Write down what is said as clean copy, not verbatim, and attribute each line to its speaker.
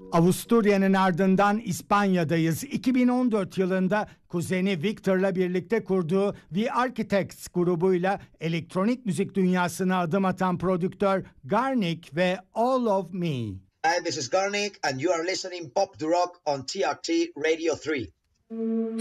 Speaker 1: Avusturya'nın ardından İspanya'dayız. 2014 yılında kuzeni Victor'la birlikte kurduğu The Architects grubuyla elektronik müzik dünyasına adım atan prodüktör Garnic ve All of Me.
Speaker 2: Hi, this is Garnic and you are listening Pop the Rock on TRT Radio 3.